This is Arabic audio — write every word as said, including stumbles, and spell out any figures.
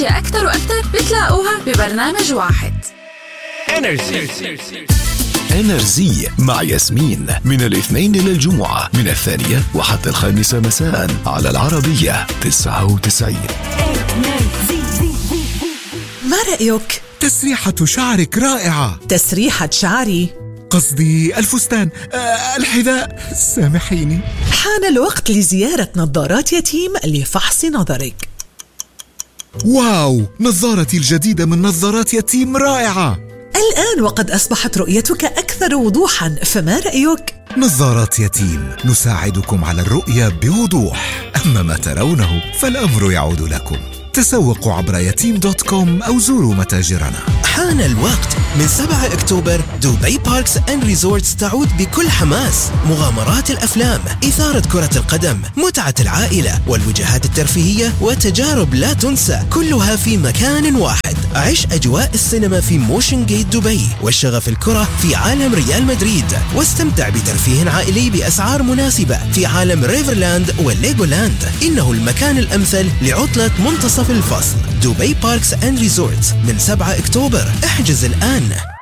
أكتر وأكتر بتلاقوها ببرنامج واحد. إنرجي إنرجي مع ياسمين من الاثنين إلى الجمعة من الثانية وحتى الخامسة مساء على العربية تسعة وتسعين. ما رأيك؟ تسريحة شعرك رائعة. تسريحة شعري؟ قصدي الفستان، آه الحذاء، سامحيني. حان الوقت لزيارة نظارات يتيم لفحص نظرك. واو، نظارتي الجديدة من نظارات يتيم رائعة. الآن وقد أصبحت رؤيتك أكثر وضوحاً، فما رأيك؟ نظارات يتيم نساعدكم على الرؤية بوضوح، أما ما ترونه فالأمر يعود لكم. تسوقوا عبر يتيم دوت كوم أو زوروا متاجرنا. حان الوقت، من سبعة أكتوبر دبي باركس أند ريزورتس تعود بكل حماس. مغامرات الأفلام، إثارة كرة القدم، متعة العائلة والوجهات الترفيهية وتجارب لا تنسى، كلها في مكان واحد. عش أجواء السينما في موشن جيت دبي والشغف الكرة في عالم ريال مدريد، واستمتع بترفيه عائلي بأسعار مناسبة في عالم ريفرلاند والليجولاند. إنه المكان الأمثل لعطلة منتصف الفصل. دبي باركس أند ريزورتس من سبعة أكتوبر، احجز الآن.